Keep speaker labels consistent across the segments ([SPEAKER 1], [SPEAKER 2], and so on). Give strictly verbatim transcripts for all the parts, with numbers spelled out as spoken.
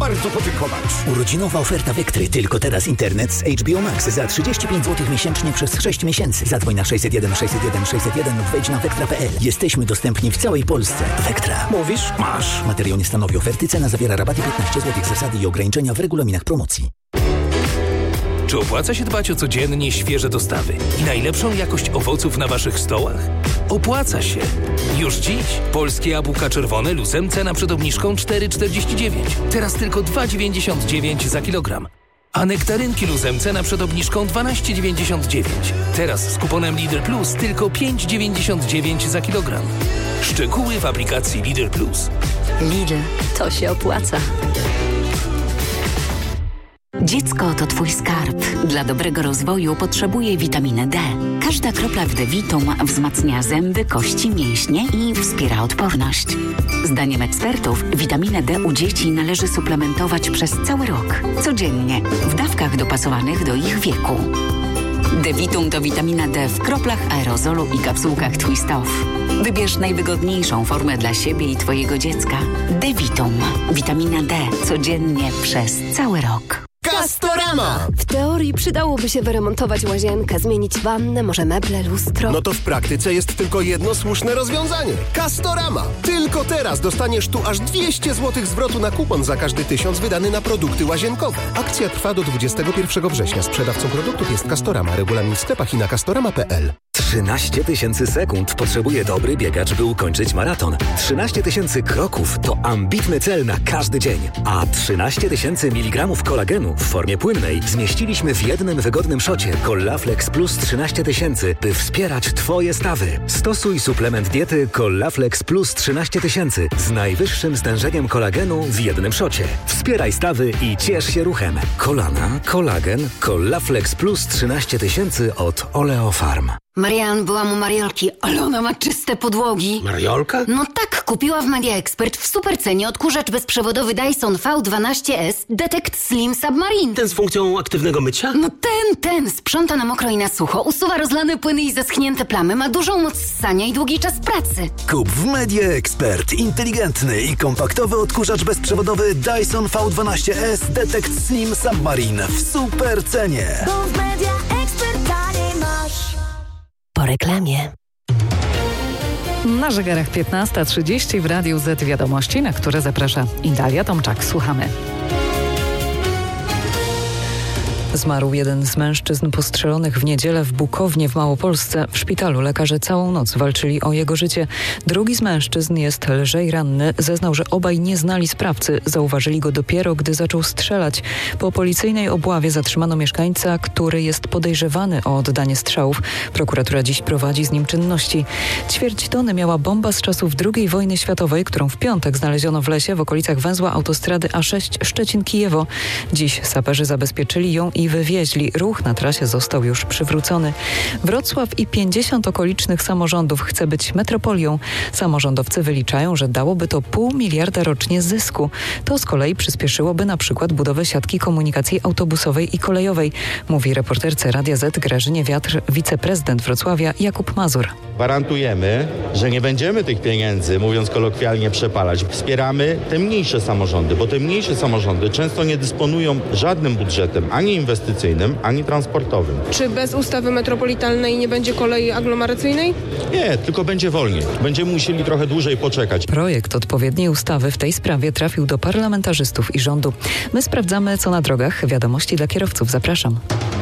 [SPEAKER 1] bardzo podziękować.
[SPEAKER 2] Urodzinowa oferta Vectry. Tylko teraz internet z H B O Max za trzydzieści pięć złotych miesięcznie przez sześć miesięcy. Zadzwoń na sześćset jeden sześćset jeden sześćset jeden lub wejdź na vectra kropka p l. Jesteśmy dostępni w całej Polsce. Vectra.
[SPEAKER 1] Mówisz?
[SPEAKER 2] Masz. Materiał nie stanowi oferty. Cena zawiera rabaty piętnaście złotych. Zasady i ograniczenia w regulaminach promocji.
[SPEAKER 3] Czy opłaca się dbać o codziennie świeże dostawy i najlepszą jakość owoców na waszych stołach? Opłaca się. Już dziś polskie jabłka czerwone Luzem cena przed obniżką cztery czterdzieści dziewięć. Teraz tylko dwa dziewięćdziesiąt dziewięć za kilogram. A nektarynki Luzem cena przed obniżką dwanaście dziewięćdziesiąt dziewięć. Teraz z kuponem Lidl Plus tylko pięć dziewięćdziesiąt dziewięć za kilogram. Szczegóły w aplikacji Lidl Plus.
[SPEAKER 4] Lidl, to się opłaca. Dziecko to twój skarb. Dla dobrego rozwoju potrzebuje witaminy D. Każda kropla w D-Vitum wzmacnia zęby, kości, mięśnie i wspiera odporność. Zdaniem ekspertów witaminę D u dzieci należy suplementować przez cały rok. Codziennie, w dawkach dopasowanych do ich wieku. D-Vitum to witamina D w kroplach aerozolu i kapsułkach Twist Off. Wybierz najwygodniejszą formę dla siebie i twojego dziecka. D-Vitum. Witamina D codziennie przez cały rok.
[SPEAKER 5] Castorama!
[SPEAKER 6] W teorii przydałoby się wyremontować łazienkę, zmienić wannę, może meble, lustro.
[SPEAKER 5] No to w praktyce jest tylko jedno słuszne rozwiązanie. Castorama! Tylko teraz dostaniesz tu aż dwieście złotych zwrotu na kupon za każdy tysiąc wydany na produkty łazienkowe. Akcja trwa do dwudziestego pierwszego września. Sprzedawcą produktów jest Castorama. Regulamin w sklepach i na castorama kropka p l.
[SPEAKER 7] trzynaście tysięcy sekund potrzebuje dobry biegacz, by ukończyć maraton. trzynaście tysięcy kroków to ambitny cel na każdy dzień. A trzynaście tysięcy miligramów kolagenu w formie płynnej zmieściliśmy w jednym wygodnym szocie Collaflex Plus trzynaście tysięcy, by wspierać Twoje stawy. Stosuj suplement diety Collaflex Plus trzynaście tysięcy z najwyższym stężeniem kolagenu w jednym szocie. Wspieraj stawy i ciesz się ruchem. Kolana, kolagen, Collaflex Plus trzynaście tysięcy od Oleofarm.
[SPEAKER 8] Marian, byłam u Mariolki, ale ona ma czyste podłogi.
[SPEAKER 1] Mariolka?
[SPEAKER 8] No tak, kupiła w Media Expert w supercenie odkurzacz bezprzewodowy Dyson V dwanaście S Detect Slim Submarine.
[SPEAKER 1] Ten z funkcją aktywnego mycia?
[SPEAKER 8] No ten, ten, sprząta na mokro i na sucho, usuwa rozlane płyny i zaschnięte plamy, ma dużą moc ssania i długi czas pracy.
[SPEAKER 2] Kup w Media Expert inteligentny i kompaktowy odkurzacz bezprzewodowy Dyson V dwanaście S Detect Slim Submarine w super cenie.
[SPEAKER 9] Bo w Media Expert taniej masz.
[SPEAKER 6] Po reklamie.
[SPEAKER 10] Na zegarach piętnasta trzydzieści w Radiu Z Wiadomości, na które zaprasza Dalia Tomczak. Słuchamy. Zmarł jeden z mężczyzn postrzelonych w niedzielę w Bukownie w Małopolsce. W szpitalu lekarze całą noc walczyli o jego życie. Drugi z mężczyzn jest lżej ranny. Zeznał, że obaj nie znali sprawcy. Zauważyli go dopiero, gdy zaczął strzelać. Po policyjnej obławie zatrzymano mieszkańca, który jest podejrzewany o oddanie strzałów. Prokuratura dziś prowadzi z nim czynności. Ćwierć tony miała bomba z czasów drugiej wojny światowej, którą w piątek znaleziono w lesie w okolicach węzła autostrady A sześć Szczecin-Kijewo. Dziś saperzy zabezpieczyli ją i wywieźli. Ruch na trasie został już przywrócony. Wrocław i pięćdziesiąt okolicznych samorządów chce być metropolią. Samorządowcy wyliczają, że dałoby to pół miliarda rocznie zysku. To z kolei przyspieszyłoby na przykład budowę siatki komunikacji autobusowej i kolejowej, mówi reporterce Radia Z Grażynie Wiatr wiceprezydent Wrocławia Jakub Mazur.
[SPEAKER 11] Gwarantujemy, że nie będziemy tych pieniędzy, mówiąc kolokwialnie, przepalać. Wspieramy te mniejsze samorządy, bo te mniejsze samorządy często nie dysponują żadnym budżetem, ani inwestycyjnym, ani transportowym.
[SPEAKER 12] Czy bez ustawy metropolitalnej nie będzie kolei aglomeracyjnej?
[SPEAKER 11] Nie, tylko będzie wolniej. Będziemy musieli trochę dłużej poczekać.
[SPEAKER 10] Projekt odpowiedniej ustawy w tej sprawie trafił do parlamentarzystów i rządu. My sprawdzamy, co na drogach. Wiadomości dla kierowców. Zapraszam.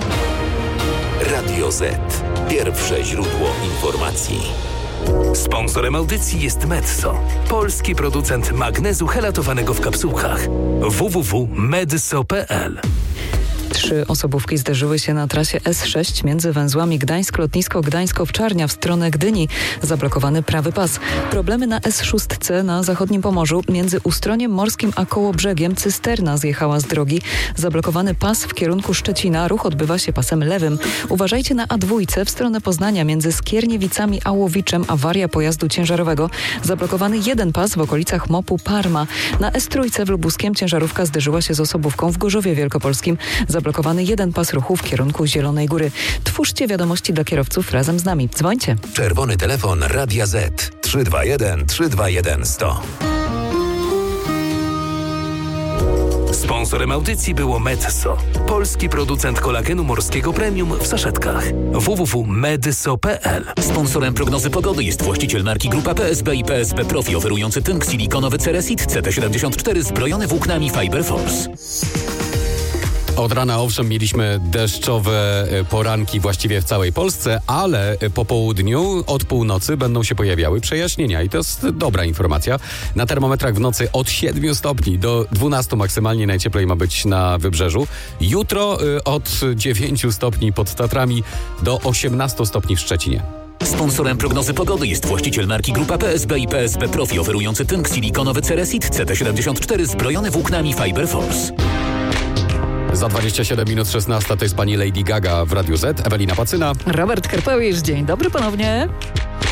[SPEAKER 7] Radio Z. Pierwsze źródło informacji.
[SPEAKER 3] Sponsorem audycji jest Metso, polski producent magnezu helatowanego w kapsułkach. w w w kropka medso kropka p l.
[SPEAKER 10] Trzy osobówki zderzyły się na trasie S sześć między węzłami Gdańsk-Lotnisko Gdańsk-Owczarnia w stronę Gdyni. Zablokowany prawy pas. Problemy na S sześć na zachodnim Pomorzu. Między Ustroniem Morskim a Kołobrzegiem cysterna zjechała z drogi. Zablokowany pas w kierunku Szczecina. Ruch odbywa się pasem lewym. Uważajcie na A dwa w stronę Poznania między Skierniewicami a Łowiczem. Awaria pojazdu ciężarowego. Zablokowany jeden pas w okolicach Mopu Parma. Na S trzy w Lubuskiem ciężarówka zderzyła się z osobówką w Gorzowie Wielkopolskim. Zablokowany jeden pas ruchu w kierunku Zielonej Góry. Twórzcie wiadomości dla kierowców razem z nami. Dzwońcie.
[SPEAKER 7] Czerwony telefon Radia Z trzy dwa jeden trzy dwa jeden sto.
[SPEAKER 3] Sponsorem audycji było Medso, polski producent kolagenu morskiego premium w saszetkach. w w w kropka medso kropka p l.
[SPEAKER 2] Sponsorem prognozy pogody jest właściciel marki Grupa P S B i P S B Profi, oferujący tynk silikonowy Ceresit C T siedemdziesiąt cztery zbrojony włóknami Fiber Force.
[SPEAKER 13] Od rana owszem mieliśmy deszczowe poranki właściwie w całej Polsce, ale po południu od północy będą się pojawiały przejaśnienia i to jest dobra informacja. Na termometrach w nocy od siedmiu stopni do dwunastu maksymalnie najcieplej ma być na wybrzeżu. Jutro od dziewięciu stopni pod Tatrami do osiemnastu stopni w Szczecinie.
[SPEAKER 2] Sponsorem prognozy pogody jest właściciel marki Grupa P S B i P S B Profi, oferujący tynk silikonowy Ceresit C T siedemdziesiąt cztery zbrojony włóknami Fiber Force.
[SPEAKER 13] Za dwadzieścia siedem minut szesnasta to jest pani Lady Gaga w Radiu Z, Ewelina Pacyna.
[SPEAKER 10] Robert Karpełicz, dzień dobry ponownie.